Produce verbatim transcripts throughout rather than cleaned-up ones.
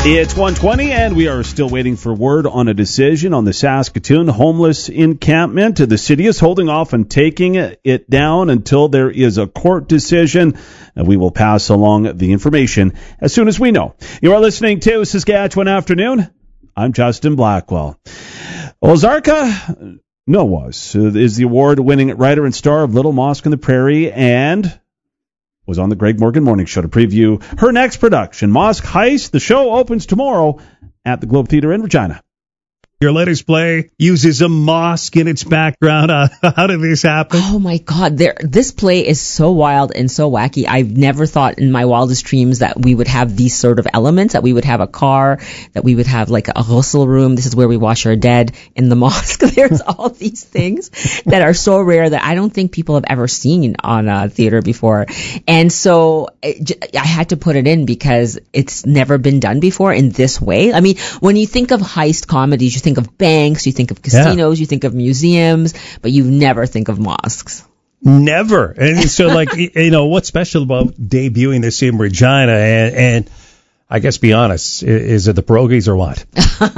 It's one twenty, and we are still waiting for word on a decision on the Saskatoon homeless encampment. The city is holding off on taking it down until there is a court decision. And we will pass along the information as soon as we know. You are listening to Saskatchewan Afternoon. I'm Justin Blackwell. Ozarka Nawaz is the award-winning writer and star of Little Mosque on the Prairie, and was on the Greg Morgan Morning Show to preview her next production, Mosque Heist. The show opens tomorrow at the Globe Theatre in Regina. Your latest play uses a mosque in its background. Uh, how did this happen? Oh, my God. There, this play is so wild and so wacky. I've never thought in my wildest dreams that we would have these sort of elements, that we would have a car, that we would have like a ghusl room. This is where we wash our dead in the mosque. There's all these things that are so rare that I don't think people have ever seen on a theater before. And so it, I had to put it in because it's never been done before in this way. I mean, when you think of heist comedies, you think of banks, you think of casinos, yeah. you think of museums, but you never think of mosques. Never. And so, like, you know, what's special about debuting this in Regina? And, and I guess, be honest, is it the pierogies or what?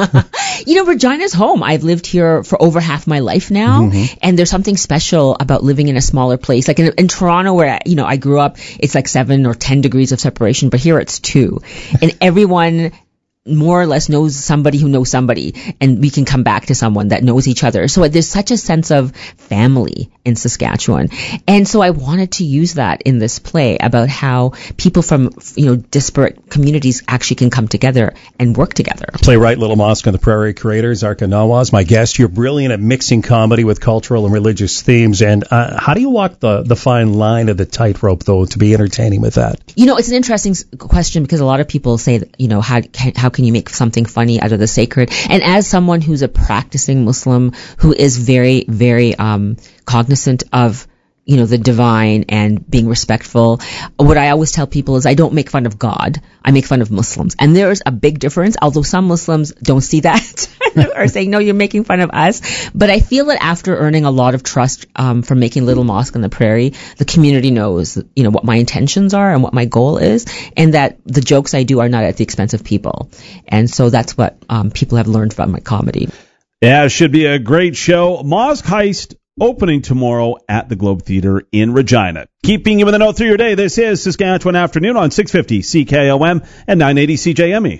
You know, Regina's home. I've lived here for over half my life now, mm-hmm. and there's something special about living in a smaller place. Like in, in Toronto, where, you know, I grew up, it's like seven or ten degrees of separation, but here it's two. And everyone more or less knows somebody who knows somebody, and we can come back to someone that knows each other. So there's such a sense of family in Saskatchewan. And so I wanted to use that in this play about how people from, you know, disparate communities actually can come together and work together. Playwright, Little Mosque on the Prairie creator, Ozarka Nawaz, my guest. You're brilliant at mixing comedy with cultural and religious themes. And uh, how do you walk the, the fine line of the tightrope, though, to be entertaining with that? You know, it's an interesting question because a lot of people say that, you know, how can, how can you make something funny out of the sacred? And as someone who's a practicing Muslim who is very, very um cognizant of, you know, the divine and being respectful, what I always tell people is I don't make fun of God. I make fun of Muslims. And there's a big difference, although some Muslims don't see that or saying, no, you're making fun of us. But I feel that after earning a lot of trust um, from making Little Mosque on the Prairie, the community knows, you know, what my intentions are and what my goal is, and that the jokes I do are not at the expense of people. And so that's what um, people have learned from my comedy. Yeah, it should be a great show. Mosque Heist, opening tomorrow at the Globe Theatre in Regina. Keeping you in the know through your day, this is Saskatchewan Afternoon on six fifty C K O M and nine eighty C J M E.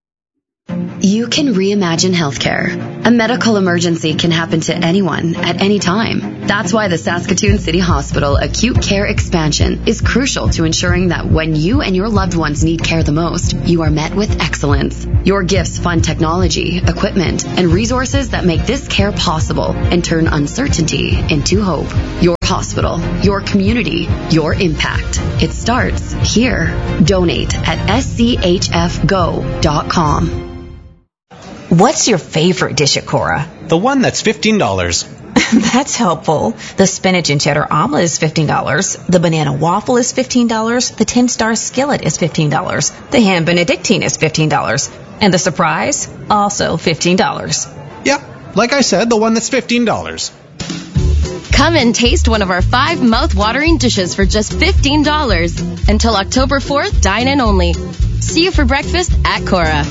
You can reimagine healthcare. A medical emergency can happen to anyone at any time. That's why the Saskatoon City Hospital Acute Care Expansion is crucial to ensuring that when you and your loved ones need care the most, you are met with excellence. Your gifts fund technology, equipment, and resources that make this care possible and turn uncertainty into hope. Your hospital, your community, your impact. It starts here. Donate at s c h f go dot com. What's your favorite dish at Cora? The one that's fifteen dollars. That's helpful. The spinach and cheddar omelet is fifteen dollars. The banana waffle is fifteen dollars. The ten-star skillet is fifteen dollars. The ham benedictine is fifteen dollars. And the surprise? Also fifteen dollars. Yeah, like I said, the one that's fifteen dollars. Come and taste one of our five mouth-watering dishes for just fifteen dollars. Until October fourth, dine in only. See you for breakfast at Cora.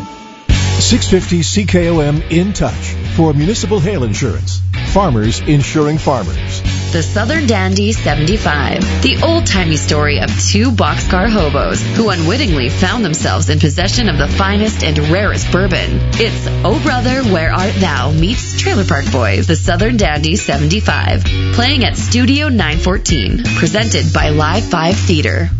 six fifty C K O M In Touch for municipal hail insurance. Farmers insuring farmers. The Southern Dandy seventy-five, the old-timey story of two boxcar hobos who unwittingly found themselves in possession of the finest and rarest bourbon. It's Oh Brother, Where Art Thou meets Trailer Park Boys, the Southern Dandy seventy-five, playing at Studio nine fourteen, presented by Live five Theater.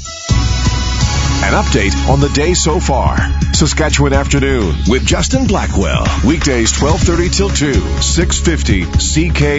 An update on the day so far. Saskatchewan Afternoon with Justin Blackwell. Weekdays twelve thirty till two, six fifty C K